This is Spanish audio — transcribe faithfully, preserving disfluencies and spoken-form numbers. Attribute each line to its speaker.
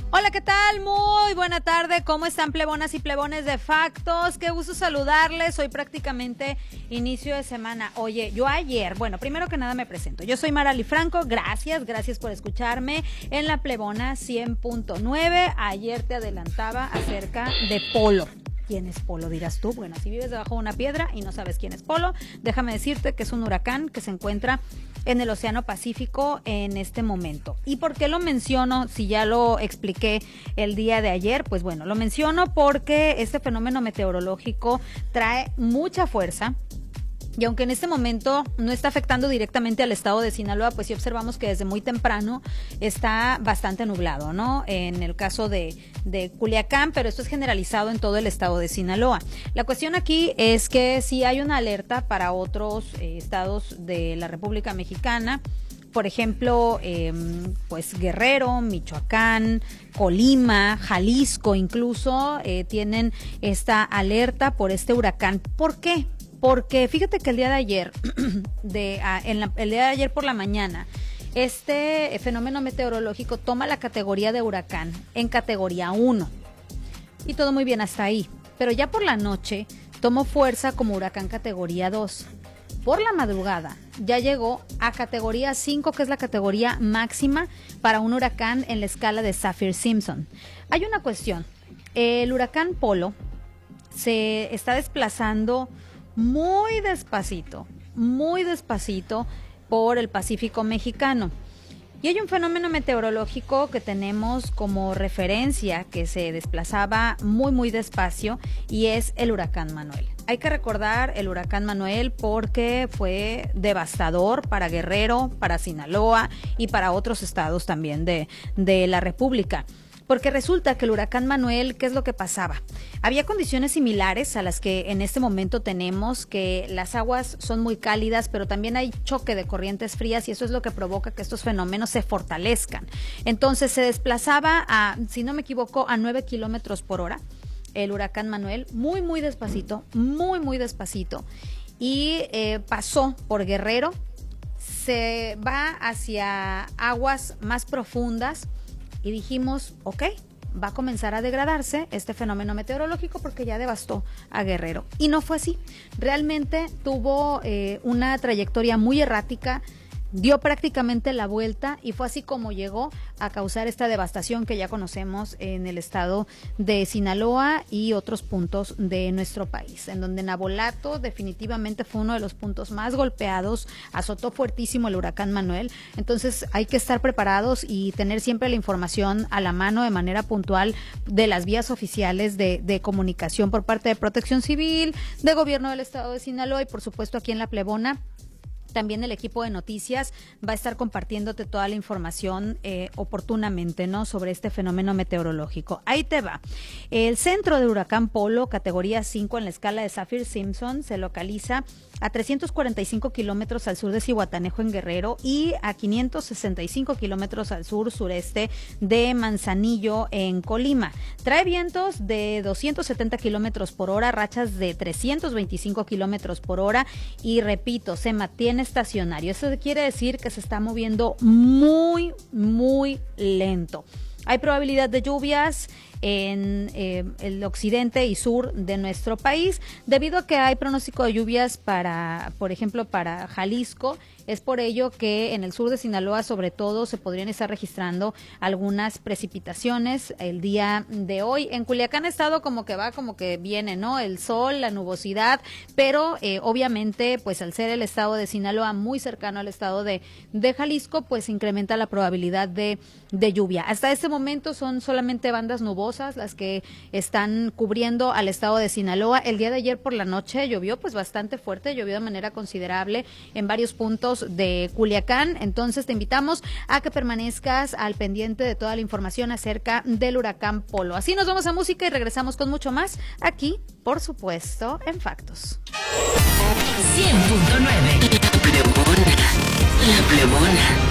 Speaker 1: Hola, ¿qué tal? Muy buena tarde. ¿Cómo están, plebonas y plebones de Factos? Qué gusto saludarles. Hoy prácticamente inicio de semana. Oye, yo ayer, bueno, primero que nada me presento. Yo soy Marali Franco. Gracias, gracias por escucharme en la Plebona cien punto nueve. Ayer te adelantaba acerca de Polo. ¿Quién es Polo, dirás tú? Bueno, si vives debajo de una piedra y no sabes quién es Polo, déjame decirte que es un huracán que se encuentra en el Océano Pacífico en este momento. ¿Y por qué lo menciono? Si ya lo expliqué el día de ayer, pues bueno, lo menciono porque este fenómeno meteorológico trae mucha fuerza. Y aunque en este momento no está afectando directamente al estado de Sinaloa, pues sí observamos que desde muy temprano está bastante nublado, ¿no? En el caso de, de Culiacán, pero esto es generalizado en todo el estado de Sinaloa. La cuestión aquí es que sí hay una alerta para otros eh, estados de la República Mexicana. Por ejemplo, eh, pues Guerrero, Michoacán, Colima, Jalisco incluso eh, tienen esta alerta por este huracán. ¿Por qué? Porque fíjate que el día de ayer, de, ah, en la, el día de ayer por la mañana, este fenómeno meteorológico toma la categoría de huracán en categoría uno. Y todo muy bien hasta ahí. Pero ya por la noche tomó fuerza como huracán categoría dos. Por la madrugada ya llegó a categoría cinco, que es la categoría máxima para un huracán en la escala de Saffir-Simpson. Hay una cuestión. El huracán Polo se está desplazando muy despacito, muy despacito por el Pacífico mexicano. Y hay un fenómeno meteorológico que tenemos como referencia que se desplazaba muy, muy despacio y es el huracán Manuel. Hay que recordar el huracán Manuel porque fue devastador para Guerrero, para Sinaloa y para otros estados también de, de la República. Porque resulta que el huracán Manuel, ¿qué es lo que pasaba? Había condiciones similares a las que en este momento tenemos, que las aguas son muy cálidas, pero también hay choque de corrientes frías y eso es lo que provoca que estos fenómenos se fortalezcan. Entonces se desplazaba a, si no me equivoco, a nueve kilómetros por hora el huracán Manuel, muy, muy despacito, muy, muy despacito. Y eh, pasó por Guerrero, se va hacia aguas más profundas. Y dijimos, ok, va a comenzar a degradarse este fenómeno meteorológico porque ya devastó a Guerrero. Y no fue así. Realmente tuvo eh, una trayectoria muy errática, dio prácticamente la vuelta y fue así como llegó a causar esta devastación que ya conocemos en el estado de Sinaloa y otros puntos de nuestro país, en donde Navolato definitivamente fue uno de los puntos más golpeados, azotó fuertísimo el huracán Manuel. Entonces hay que estar preparados y tener siempre la información a la mano de manera puntual de las vías oficiales de, de comunicación por parte de Protección Civil, de Gobierno del estado de Sinaloa y por supuesto aquí en La Plebona. También el equipo de noticias va a estar compartiéndote toda la información eh, oportunamente, ¿no? Sobre este fenómeno meteorológico. Ahí te va. El centro del huracán Polo, categoría cinco en la escala de Saffir-Simpson, se localiza a trescientos cuarenta y cinco kilómetros al sur de Zihuatanejo en Guerrero y a quinientos sesenta y cinco kilómetros al sur sureste de Manzanillo en Colima. Trae vientos de doscientos setenta kilómetros por hora, rachas de trescientos veinticinco kilómetros por hora y repito, se mantiene estacionario. Eso quiere decir que se está moviendo muy, muy lento. Hay probabilidad de lluvias en eh, el occidente y sur de nuestro país, debido a que hay pronóstico de lluvias para, por ejemplo, para Jalisco. Es por ello que en el sur de Sinaloa, sobre todo, se podrían estar registrando algunas precipitaciones el día de hoy. En Culiacán ha estado como que va, como que viene, ¿no? El sol, la nubosidad, pero eh, obviamente, pues al ser el estado de Sinaloa muy cercano al estado de, de Jalisco, pues incrementa la probabilidad de, de lluvia. Hasta este momento son solamente bandas nubosas las que están cubriendo al estado de Sinaloa. El día de ayer por la noche llovió pues bastante fuerte, llovió de manera considerable en varios puntos de Culiacán. Entonces te invitamos a que permanezcas al pendiente de toda la información acerca del huracán Polo. Así nos vamos a música y regresamos con mucho más aquí, por supuesto, en Factos.
Speaker 2: cien punto nueve La Plebona. La Plebona.